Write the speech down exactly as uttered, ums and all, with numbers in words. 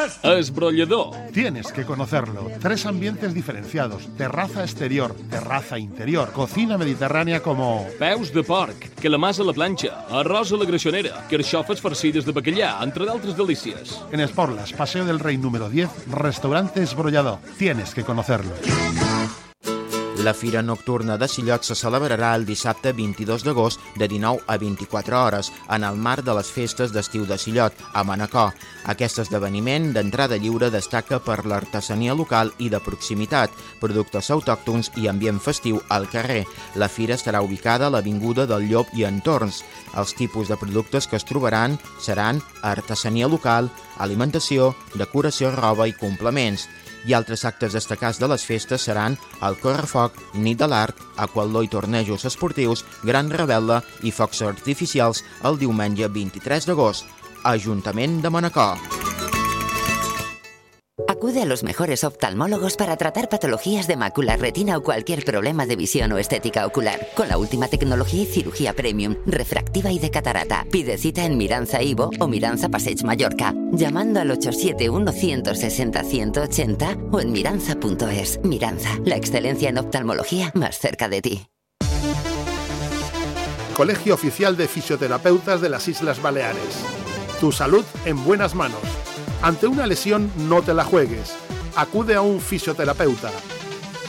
llamas? Esbrollador. Tienes que conocerlo. Tres ambientes diferenciados. Terraza exterior, terraza interior, cocina mediterránea como... Peus de porc, calamars a la planxa, arròs a la greixonera, carxofes farcides de bacallà, entre d'altres delícies. En Esporlas, Paseo del Rey número diez, restaurante Esbrollador. Tienes que conocerlo. La Fira Nocturna de Sillot se celebrarà el dissabte vint-i-dos d'agost de dinou a vint-i-quatre hores en el marc de les festes d'estiu de Sillot, a Manacor. Aquest esdeveniment d'entrada lliure destaca per l'artesania local i de proximitat, productes autòctons i ambient festiu al carrer. La fira estarà ubicada a l'Avinguda del Llop i entorns. Els tipus de productes que es trobaran seran artesania local, alimentació, decoració, roba i complements. I altres actes destacats de les festes seran el correfoc, nit de l'art, aquatló i tornejos esportius, gran rebel·la i focs artificials el diumenge vint-i-tres d'agost. Ajuntament de Manacor. Acude a los mejores oftalmólogos para tratar patologías de mácula, retina o cualquier problema de visión o estética ocular. Con la última tecnología y cirugía premium, refractiva y de catarata. Pide cita en Miranza Ivo o Miranza Passeig Mallorca, llamando al ocho siete uno, uno seis cero, uno ocho cero o en miranza punto es. Miranza, la excelencia en oftalmología más cerca de ti. Colegio Oficial de Fisioterapeutas de las Islas Baleares. Tu salud en buenas manos. Ante una lesión no te la juegues. Acude a un fisioterapeuta.